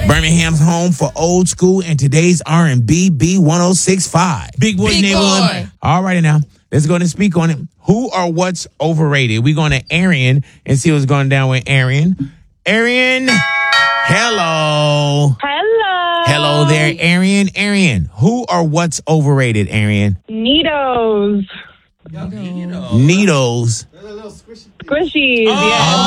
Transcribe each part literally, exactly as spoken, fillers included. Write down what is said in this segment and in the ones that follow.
Birmingham's home for old school and today's R and B, B one oh six point five. Big Boy Big Neighborhood. Boy. All righty now. Let's go and speak on it. Who or what's overrated? We're going to Arian and see what's going down with Arian. Arian, hello. Hello. Hello there, Arian. Arian, who or what's overrated, Arian? Neatos. Needles. Squishies. Oh,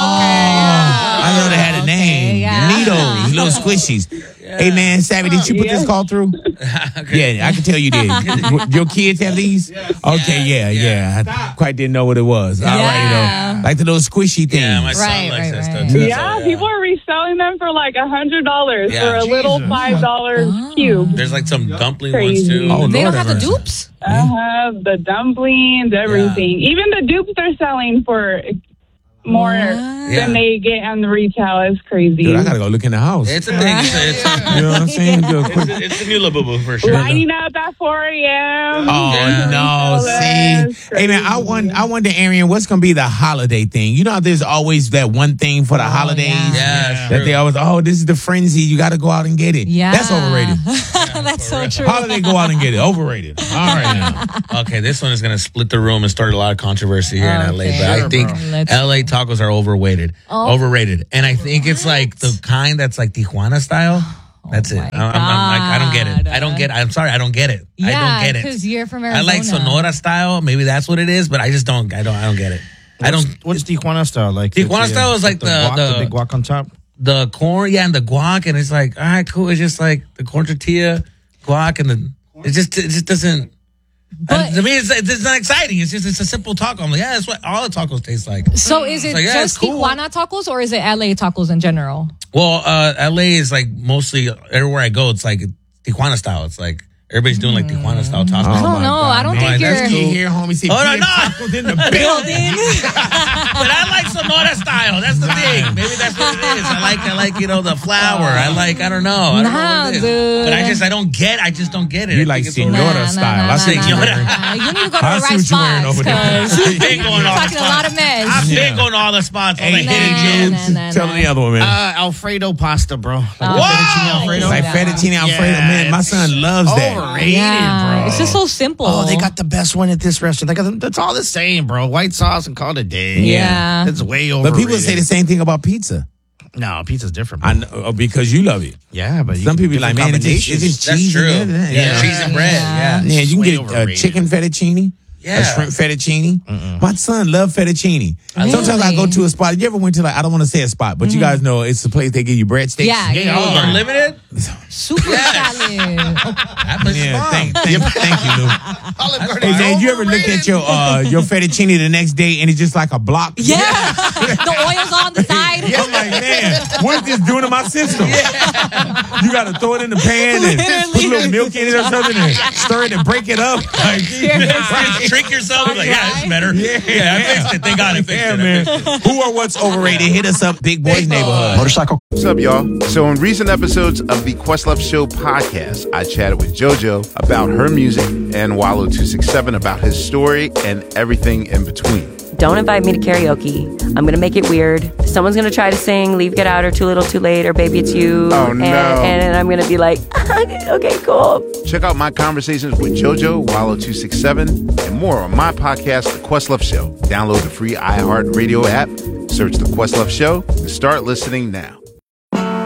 I know they had a name. yeah. Needles, little squishies. Hey, man, Savvy, did you put Yeah. this call through? Yeah, I can tell you did. Your kids have these? Okay, yeah, yeah. I quite didn't know what it was. All Yeah. right, though. Like the little squishy thing. Yeah, my son Right, likes right, that right. stuff too. Yeah, So, people are reselling them for like a hundred dollars Yeah. for a little Jesus. five dollar cube. There's like some dumpling Crazy. ones too. Oh, They Lord don't have the have mercy. dupes? Uh-huh, the dumplings, everything. Even the dupes they're selling for more What? Yeah. than they get on the retail. Is crazy. Dude, I got to go look in the house. It's a thing. It's a, it's a, You know what I'm saying? Do a quick- it's a, it's a new little boo for sure. Lining up at four a.m. Oh Yeah. no! Retailers, See, hey man, I crazy. wonder, I wonder, Arian, what's gonna be the holiday thing? You know, how there's always that one thing for the holidays. yeah. Yeah, That true. they always, oh, this is the frenzy. You got to go out and get it. Yeah. That's overrated. That's so true. Holiday, go out and get it. Overrated. All right now. Okay, this one is going to split the room and start a lot of controversy here in L A. Okay. But I Sure, think bro. Let's- L A tacos are overweighted. Oh. Overrated. And I think it's like the kind that's like Tijuana style. That's it. my I'm, I'm, I'm like, I don't get it. God. I don't get it. I'm sorry, I don't get it. I Yeah, don't get it. because you're from I Arizona. like Sonora style. Maybe that's what it is, but I just don't. I don't. I don't get it. I don't. What's Tijuana style like? Tijuana It's, uh, style is like the, the- guac, the- the big guac on top. The corn, yeah, and the guac, and it's like, all right, cool. It's just like the corn tortilla, guac, and the. It just. It just doesn't. But- and to me, it's, it's not exciting. It's just it's a simple taco. I'm like, yeah, that's what all the tacos taste like. So is it Like, yeah, just it's cool. Tijuana tacos or is it L A tacos in general? Well, uh, L A is like mostly everywhere I go. It's like Tijuana style. It's like everybody's doing like Tijuana style tacos. I don't my know. God, I don't man. think That's you're You hear, homie, see, Oh, no, P M no. tacos in the building. But I like Sonora style. That's the thing. Maybe that's what it is. I like, I like, you know, the flour. I like, I don't know. I don't Nah, know what it is. dude. But I just, I don't get. I just don't get it. You I like think it's senora overrated. Nah, nah, style. nah, I see nah, what you're nah, wearing. nah. You need to go to I the see right what you're wearing spots over there. because I've been going all the talking a lot of spots. mess. I've Yeah. been going to all the spots. All the Hey, hidden nah, gems. nah, nah, Tell nah. the other one, man. Uh, Alfredo pasta, bro. Like the Oh, fettuccine wow. Alfredo. Like Yeah. fettuccine Alfredo. Yeah, Man, my it's son loves that. overrated, Yeah, bro. it's just so simple. Oh, they got the best one at this restaurant. They got, that's all the same, bro. White sauce and call it a day. Yeah. It's way But overrated. people say the same thing about pizza. No, pizza's different, bro. I know, uh, because you love it. Yeah, but you Some can- people be like, different man, it's just, it's combinations. just That's cheese. true. and everything. Yeah, You know? cheese and bread. Yeah. Yeah, you Way can get a overrated. chicken fettuccine, a Yeah. shrimp fettuccine. My son loves fettuccine. Sometimes I go Really? to a spot. You ever went to like, I don't want to say a spot, but you guys know it's a place they give you breadsticks. Yeah, yeah, Oh, yeah. unlimited? Super Yes. salad. That place is Yeah, bomb. thank, thank, thank you, Lou. Olive Garden Hey, is man, you ever looked at your uh, your fettuccine the next day and it's just like a block? Yeah, the oil's on the side. I'm like, man, what is this doing to my system? You got to throw it in the pan and put a Literally. little milk in it or something and stir it and break it up. Like, Just trick yourself. Like, yeah, that's better. Yeah. Yeah, I fixed it. They got it. Fixed yeah, it. man. Who or what's overrated? Hit us up, Big Boys Neighborhood. Motorcycle. What's up, y'all? So, in recent episodes of the Questlove Show podcast, I chatted with JoJo about her music and Wallow two sixty-seven about his story and everything in between. Don't invite me to karaoke. I'm going to make it weird. Someone's going to try to sing Leave, Get Out, or Too Little, Too Late, or Baby It's You. Oh, and, no. And I'm going to be like, okay, cool. Check out my conversations with JoJo, Wallow two sixty-seven, and more on my podcast, The Questlove Show. Download the free iHeartRadio app, search The Questlove Show, and start listening now.